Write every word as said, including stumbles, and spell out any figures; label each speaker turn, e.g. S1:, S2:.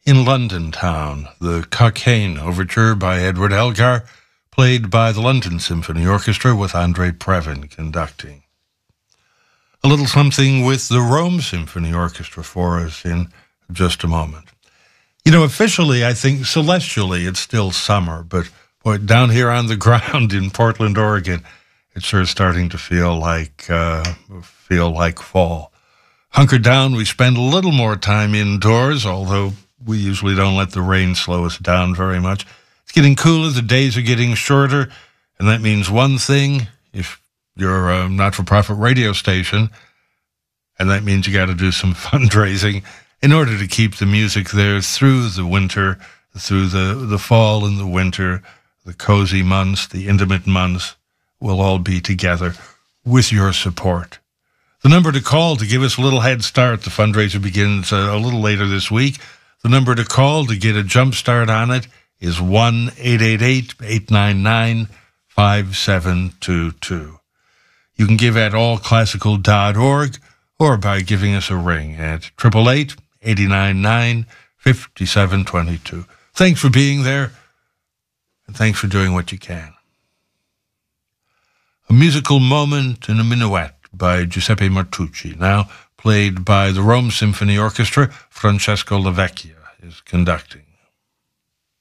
S1: In London Town, the Cockaigne Overture by Edward Elgar, played by the London Symphony Orchestra with Andrei Previn conducting. A little something with the Rome Symphony Orchestra for us in just a moment. You know, officially, I think celestially, it's still summer, but boy, down here on the ground in Portland, Oregon, it's sure starting to feel like uh, feel like fall. Hunker down, we spend a little more time indoors, although we usually don't let the rain slow us down very much. It's getting cooler, the days are getting shorter, and that means one thing, if you're a not-for-profit radio station, and that means you got to do some fundraising in order to keep the music there through the winter, through the, the fall and the winter, the cozy months, the intimate months. We'll all be together with your support. The number to call to give us a little head start, the fundraiser begins a, a little later this week. The number to call to get a jump start on it is one eight eight eight, eight nine nine, five seven two two. You can give at all classical dot org or by giving us a ring at eight eight eight, eight nine nine, five seven two two. Thanks for being there, and thanks for doing what you can. A musical moment in a minuet by Giuseppe Martucci, now played by the Rome Symphony Orchestra. Francesco Lavecchia is conducting.